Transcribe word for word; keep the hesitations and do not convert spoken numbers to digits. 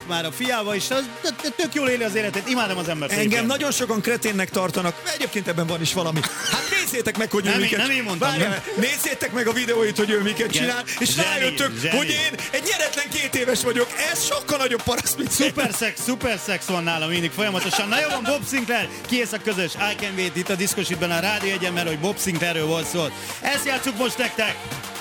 már a fiával, és az tök jól éli az életet, imádom az embert. Engem nagyon sokan kreténnek tartanak, egyébként ebben van is valami. Hát nézzétek meg, hogy ő nem, miket... Nem én mondtam. Várjál, nézzétek meg a videóit, hogy ő miket Igen. csinál, és Zseni, rájöttök, zseni. hogy én egy nyeretlen két éves vagyok. Ez sokkal nagyobb paraszt, mint Szuper szex, szuper szex van nálam mindig folyamatosan. Na jó van, Bob Sinclair, kiész a közös I Can Wait itt a Diszkosítban a Rádió egyen, mert hogy Bob Sinclairről volt szó. Ezt játsszuk most nektek!